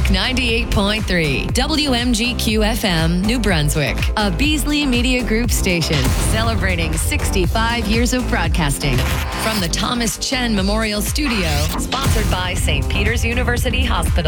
Brunswick 98.3, WMGQ-FM, New Brunswick, a Beasley Media Group station celebrating 65 years of broadcasting. From the Thomas Chen Memorial Studio, sponsored by St. Peter's University Hospital.